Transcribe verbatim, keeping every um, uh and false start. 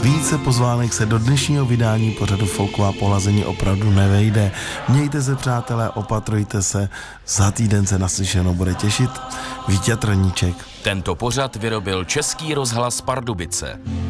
Více pozvánek se do dnešního vydání pořadu Folková polazení opravdu nevejde. Mějte se, přátelé, opatrujte se, za týden se naslyšenou bude těšit Vítěz Trníček. Tento pořad vyrobil Český rozhlas Pardubice.